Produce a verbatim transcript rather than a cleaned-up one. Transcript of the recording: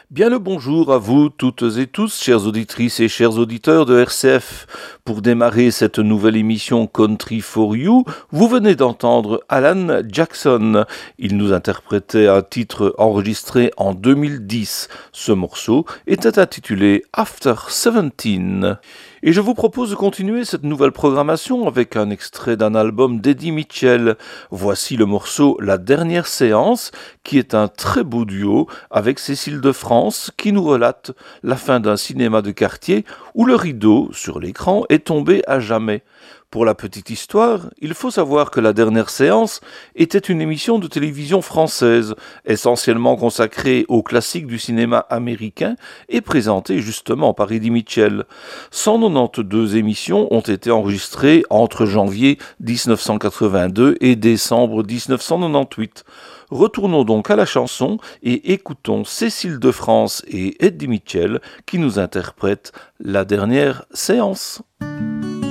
Bien le bonjour à vous toutes et tous, chères auditrices et chers auditeurs de R C F. Pour démarrer cette nouvelle émission Country for You, vous venez d'entendre Alan Jackson. Il nous interprétait un titre enregistré en deux mille dix. Ce morceau était intitulé After Seventeen. Et je vous propose de continuer cette nouvelle programmation avec un extrait d'un album d'Eddie Mitchell. Voici le morceau La dernière séance, qui est un très beau duo avec Cécile de France, qui nous relate la fin d'un cinéma de quartier où le rideau sur l'écran est tombé à jamais. Pour la petite histoire, il faut savoir que La dernière séance était une émission de télévision française, essentiellement consacrée aux classiques du cinéma américain et présentée justement par Eddie Mitchell. cent quatre-vingt-douze émissions ont été enregistrées entre janvier dix-neuf cent quatre-vingt-deux et décembre dix-neuf cent quatre-vingt-dix-huit. Retournons donc à la chanson et écoutons Cécile de France et Eddie Mitchell qui nous interprètent La dernière séance.